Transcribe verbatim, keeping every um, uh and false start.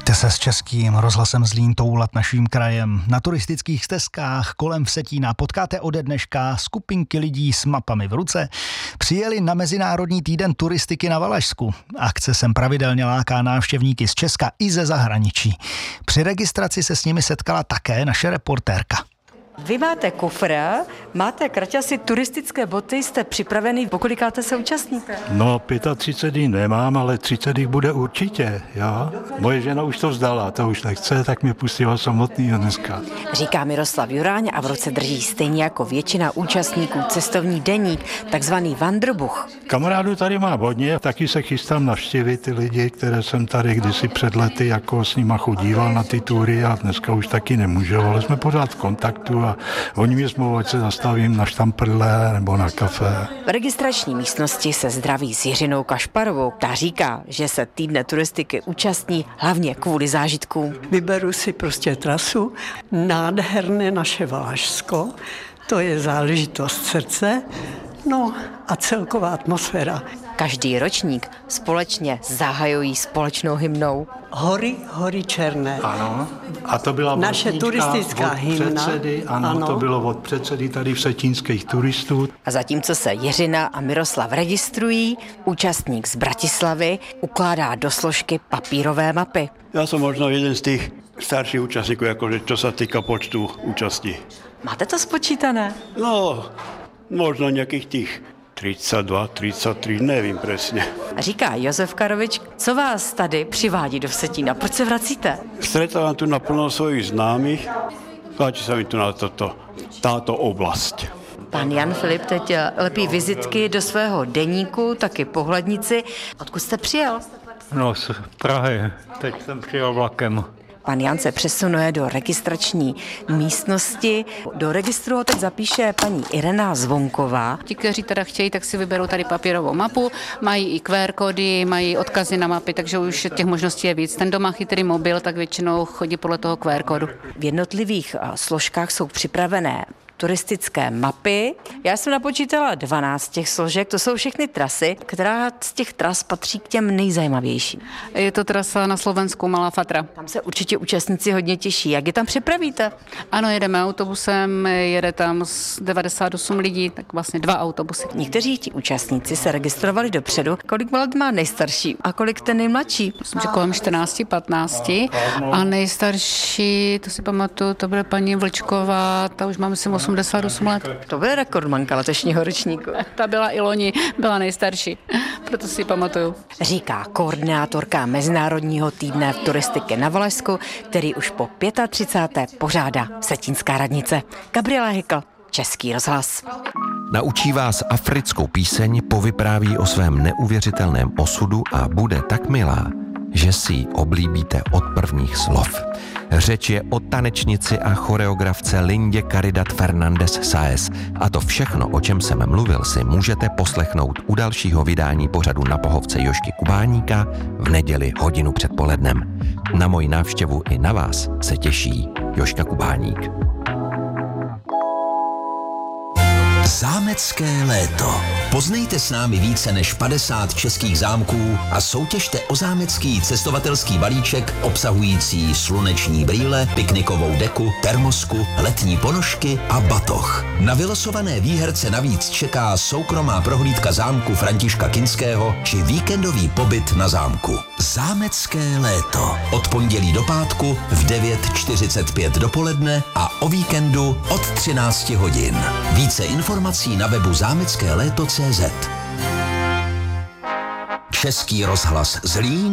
Pojďte se s Českým rozhlasem Zlín toulat naším krajem. Na turistických stezkách kolem Vsetína potkáte ode dneška skupinky lidí s mapami v ruce. Přijeli na Mezinárodní týden turistiky na Valašsku. Akce sem pravidelně láká návštěvníky z Česka i ze zahraničí. Při registraci se s nimi setkala také naše reportérka. Vy máte kufr, máte kraťasy, turistické boty, jste připravený, pokolikáte se účastníka? No, třicet pět dní nemám, ale třicet jich bude určitě, jo. Moje žena už to vzdala, to už nechce, tak mě pustila samotnýho dneska. Říká Miroslav Juráň a v ruce drží stejně jako většina účastníků cestovní deník, takzvaný Wanderbuch. Kamarádů tady má hodně, taky se chystám navštívit ty lidi, které jsem tady kdysi před lety jako s nima chodíval na ty tury a dneska už taky nemůžu, ale jsme pořád v kontaktu a oni mě smlouvají, ať se zastavím na štamprle nebo na kafe. V registrační místnosti se zdraví s Jiřinou Kašparovou. Ta říká, že se týdne turistiky účastní hlavně kvůli zážitkům. Vyberu si prostě trasu, nádherné naše Valašsko, to je záležitost srdce, no a celková atmosféra. Každý ročník společně zahajují společnou hymnou. Hory, hory černé. Ano, a to byla naše turistická od hymna. Předsedy, ano, ano, to bylo od předsedy tady vsetínských turistů. A zatímco se Jiřina a Miroslav registrují, účastník z Bratislavy ukládá do složky papírové mapy. Já jsem možná jeden z těch starších účastníků, jakože čo se týká počtu účastí. Máte to spočítané? No, možná nějakých těch třicet dva, třicet tři, nevím přesně. Říká Josef Karovič, co vás tady přivádí do Vsetína? Proč se vracíte? Stretávám tu naplno svojich známých, páči se mi tu na toto, táto oblast. Pan Jan Filip teď lepí vizitky do svého deníku, taky pohlednici. Odkud jste přijel? No, z Prahy. Teď jsem přijel vlakem. Pan Jan se přesunuje do registrační místnosti. Do registru ho teď zapíše paní Irena Zvonková. Ti, kteří teda chtějí, tak si vyberou tady papírovou mapu, mají i Q R kódy, mají odkazy na mapy, takže už těch možností je víc. Ten, kdo má chytrý mobil, tak většinou chodí podle toho Q R kódu. V jednotlivých složkách jsou připravené turistické mapy. Já jsem napočítala dvanáct těch složek, to jsou všechny trasy, která z těch tras patří k těm nejzajímavějším. Je to trasa na Slovensku Malá Fatra. Tam se určitě účastníci hodně těší. Jak je tam přepravíte? Ano, jedeme autobusem, jede tam devadesát osm lidí, tak vlastně dva autobusy. Někteří ti účastníci se registrovali dopředu. Kolik let má nejstarší a kolik ten nejmladší? Myslím, že kolem čtrnáct patnáct. A nejstarší, to si pamatuju, to bude paní Vlčková, ta už má myslím osmdesát osm let. To bude rekordmanka letošního ročníku. Ta byla i loni, byla nejstarší, proto si pamatuju. Říká koordinátorka Mezinárodního týdne turistiky na Valašsku, který už po třicáté páté pořádá Vsetínská radnice. Gabriela Hykl, Český rozhlas. Naučí vás africkou píseň, povypráví o svém neuvěřitelném osudu a bude tak milá, že si ji oblíbíte od prvních slov. Řeč je o tanečnici a choreografce Lindě Caridad Fernández Sáez. A to všechno, o čem jsem mluvil, si můžete poslechnout u dalšího vydání pořadu Na pohovce Jožky Kubáníka v neděli hodinu před polednem. Na moji návštěvu i na vás se těší Jožka Kubáník. Zámecké léto. Poznejte s námi více než padesát českých zámků a soutěžte o zámecký cestovatelský balíček obsahující sluneční brýle, piknikovou deku, termosku, letní ponožky a batoh. Na vylosované výherce navíc čeká soukromá prohlídka zámku Františka Kinského či víkendový pobyt na zámku. Zámecké léto. Od pondělí do pátku v devět čtyřicet pět dopoledne a o víkendu od třináct hodin. Více informací na webu zámecké léto tečka cé zet. Český rozhlas Zlín